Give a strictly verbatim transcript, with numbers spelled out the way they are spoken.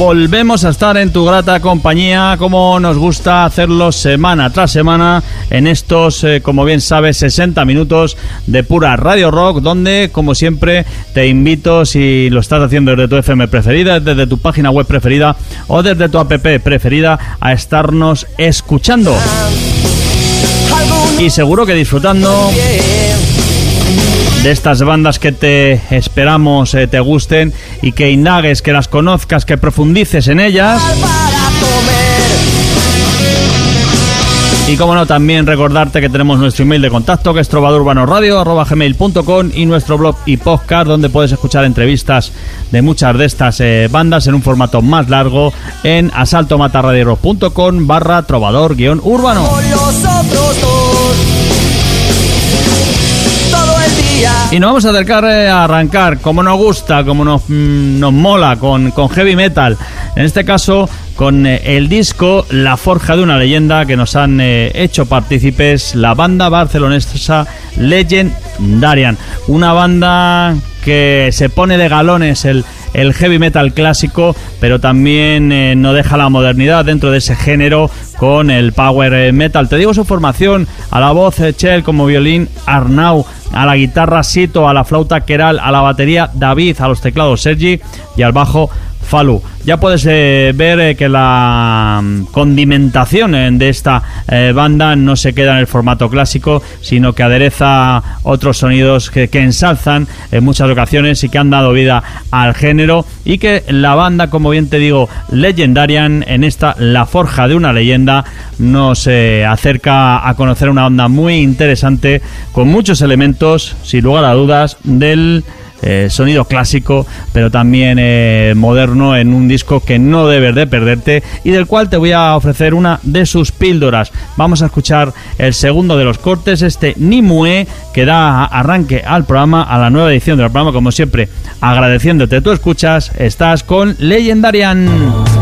volvemos a estar en tu grata compañía, como nos gusta hacerlo semana tras semana, en estos, eh, como bien sabes, sesenta minutos de pura radio rock, donde, como siempre, te invito, si lo estás haciendo desde tu F M preferida, desde tu página web preferida o desde tu app preferida, a estarnos escuchando. Y seguro que disfrutando de estas bandas que te esperamos eh, te gusten y que indagues, que las conozcas, que profundices en ellas. Y como no, también recordarte que tenemos nuestro email de contacto, que es trovadurbanorradio arroba gmail punto com, y nuestro blog y podcast, donde puedes escuchar entrevistas de muchas de estas eh, bandas en un formato más largo en asaltomatarradiorock.com barra trovador guión urbano. Y nos vamos a acercar eh, a arrancar, como nos gusta, como nos, mmm, nos mola, con, con heavy metal. En este caso, con eh, el disco La Forja de una Leyenda, que nos han eh, hecho partícipes la banda barcelonesa Legendarian. Una banda que se pone de galones el, el heavy metal clásico, pero también eh, no deja la modernidad dentro de ese género con el power metal. Te digo su formación: a la voz eh, Chel, como violín Arnau, a la guitarra Sito, a la flauta Keral, a la batería David, a los teclados Sergi y al bajo Falu. Ya puedes eh, ver eh, que la um, condimentación eh, de esta eh, banda no se queda en el formato clásico, sino que adereza otros sonidos que, que ensalzan en muchas ocasiones y que han dado vida al género, y que la banda, como bien te digo, Legendarian, en esta La Forja de una Leyenda, nos eh, acerca a conocer una banda muy interesante, con muchos elementos, sin lugar a dudas, del Eh, sonido clásico, pero también eh, moderno, en un disco que no debes de perderte y del cual te voy a ofrecer una de sus píldoras. Vamos a escuchar el segundo de los cortes, este Nimue, que da arranque al programa, a la nueva edición del programa. Como siempre, agradeciéndote tu escuchas. Estás con Legendarian.